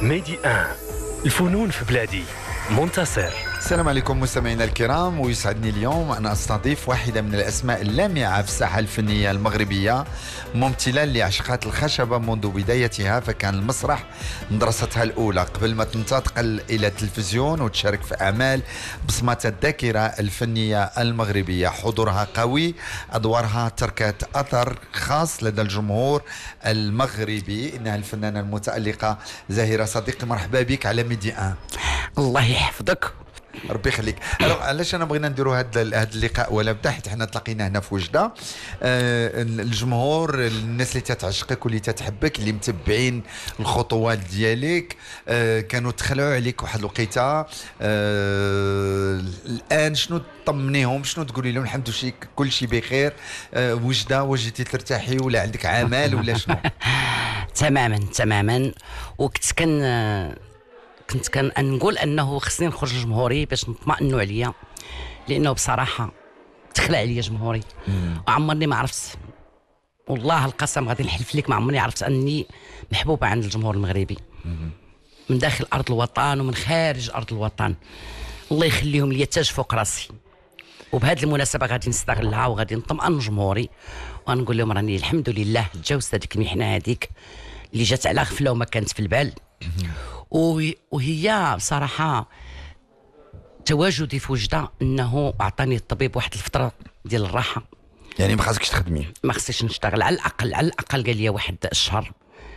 ميدي الفنون في بلادي. منتصر. السلام عليكم مستمعينا الكرام، ويسعدني اليوم أن أستضيف واحدة من الأسماء اللامعة في الساحة الفنية المغربية، ممثلة اللي عشقت الخشبة منذ بدايتها، فكان المسرح مدرستها الأولى قبل ما تنتقل إلى التلفزيون وتشارك في أعمال بصمة الذاكرة الفنية المغربية. حضورها قوي، أدوارها تركت أثر خاص لدى الجمهور المغربي. إنها الفنانة المتألقة زاهرة صديقي، مرحبا بك على ميدي الله يحفظك. ربي يخليك. علاش انا بغينا نديروا هذا اللقاء ولا بدا، حيت حنا تلاقينا هنا في وجده. الجمهور، الناس اللي تتعشقك واللي تتحبك، اللي متبعين الخطوات ديالك، كانوا تخلعوا عليك واحد الوقيته. الان شنو تطمنيهم، شنو تقولي لهم؟ الحمد لله كل شيء بخير. وجده وجيتي ترتاحي ولا عندك عمل ولا شنو؟ تماما. وكنت كان نقول انه خصني نخرج لجمهوري باش نطمئنوا عليا، لانه بصراحه تخلع عليا جمهوري. وعمرني ما عرفت، والله القسم غادي نحلف لك، ما عمرني عرفت اني محبوبه عند الجمهور المغربي، من داخل ارض الوطن ومن خارج ارض الوطن. الله يخليهم لي تاج فوق راسي. وبهذه المناسبه غادي نستغلها وغادي نطمئن جمهوري ونقول لهم راني الحمد لله تجاوزت هذيك المحنه هذيك اللي جات على غفله وما كانت في البال. وهي بصراحة تواجدي في وجدة انه اعطاني الطبيب واحد الفترة ديال الراحة. يعني ما خاصكش تخدمي؟ ما خصنيش نشتغل، على الاقل قال لي واحد الشهر.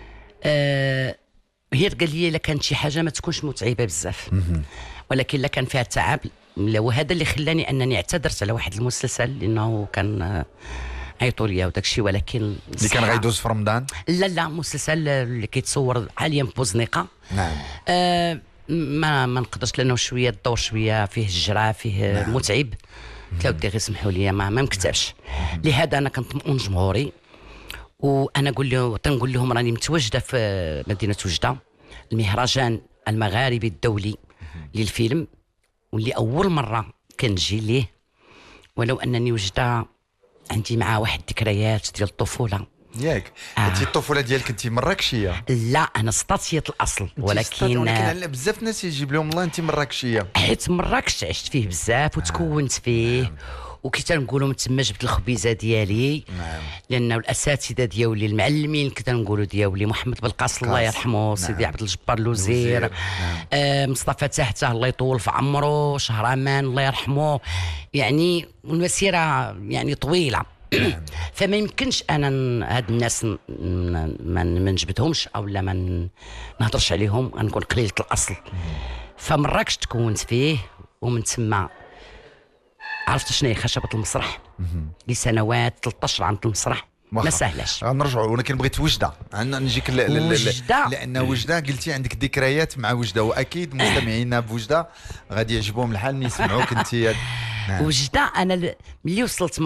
هي قال لي الا كانت شي حاجة ما تكونش متعبة بزاف، ولكن الا كان فيها تعب. وهذا اللي خلاني انني اعتذرت على واحد المسلسل لانه كان عيطوا ليا وداك الشيء، ولكن اللي كان غيدوز في رمضان. لا مسلسل اللي كيتصور حاليا في بوزنيقه. نعم. ما نقدرش، لانه شويه الدور شويه فيه الجرا، فيه نعم. متعب. تلاودي غير سمحوا لي ما مكتبش. لهذا انا كنطمئن جمهوري، وانا تنقول لهم راني متواجده في مدينه وجده، المهرجان المغاربي الدولي للفيلم، واللي اول مره كنجي ليه، ولو انني وجده عندي معاه واحد الذكريات ديال الطفوله. ياك انت الطفوله ديالك انت مراكشيه؟ لا انا سطاتيه الاصل، ولكن بزاف ناس يجيب لهم الله انت مراكشيه، حيت مراكش عشت فيه بزاف وتكونت فيه. وكي تنقولوا من تما جبت الخبيزه ديالي. لانه الاساتذه ديالي المعلمين كي تنقولوا ديالي محمد بالقاص الله يرحمه، سيدي عبد الجبار لوزير، مصطفى تحته الله يطول في عمره، شهرامان الله يرحمه. يعني المسيره يعني طويله. فما يمكنش انا هاد الناس ما نجبدهمش او لا ما نهضرش عليهم، غنكون قليله الاصل. فمراكش تكونت فيه، ومن تما عرفت شنو هي خشبه المسرح لسنوات. 13 عام في المسرح ما سهلاش. نرجعوا، ولكن بغيت وجده نجيك وجده، لان وجده قلتي عندك ذكريات مع وجده، واكيد مستمعينا بوجده غادي يعجبهم الحال يسمعوك انت. وجده انا ملي وصلت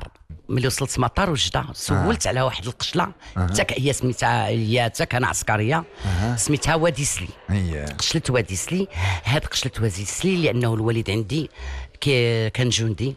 مطار وجده سولت على واحد القشله، هي سميتها، هي كان عسكريه، سميتها وادي سلي. قشله وادي سلي. هاد قشله وادي سلي لانه الوالد عندي كان جندي،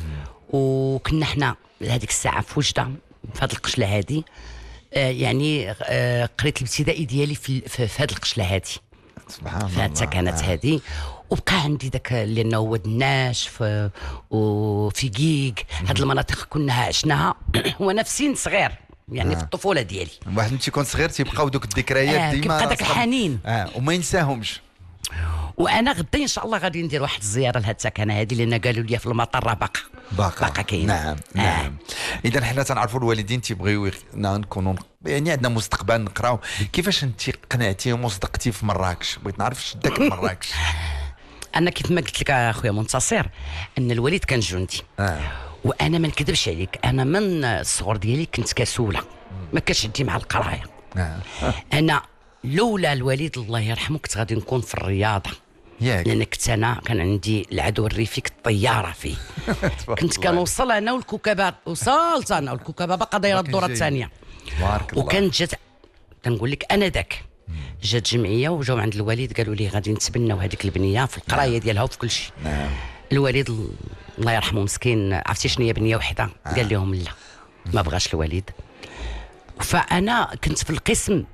وكنا حنا هذيك الساعه في وجده في هذه القشله هذه. يعني قريت الابتدائي ديالي في هذه القشله هذه، سبحان الله، في هذه السكنات هذه. وبقى عندي ذاك لانه هو الناشف وفي كيك، هذه المناطق كنا عشناها وانا في سن صغير، يعني في الطفوله ديالي. واحد ملي تيكون صغير تيبقاو دوك الذكريات ديما، كيبقى داك الحنين وما ينساهمش. وانا غدا ان شاء الله غادي ندير واحد الزياره لهاد السكنه هذه، لان قالوا لي في المطار راه باقا كاين. نعم. اذا حنا تنعرفوا الوالدين تيبغيو نكونوا يعني عندنا مستقبل نقراو. كيفاش انت قنعتيهم وصدقتي في مراكش؟ بغيت نعرف شدك مراكش. انا كيف ما قلت لك اخويا منتصر، ان الوالد كان جندي. وانا ما نكذبش عليك، انا من الصغر ديالي كنت كسوله، ما كانش عندي مع القرايه. انا لولا الوالد الله يرحمه كنت غادي نكون في الرياضه. لان انا كان عندي العدو الريفي الطياره فيه. كنت كنوصل انا والكوكبه، وصلت انا والكوكبه باقا دايره الدوره الثانيه. وكانت جات تنقول لك انا ذاك جات جمعيه وجاو عند الوالد قالوا لي غادي نتبناو هذيك البنيه في القرايه ديالها وفي كل شيء. الوالد الله يرحمه مسكين، عرفتي شنو هي بنيه وحده؟ قال لهم لا، ما بغاش الوالد. فانا كنت في القسم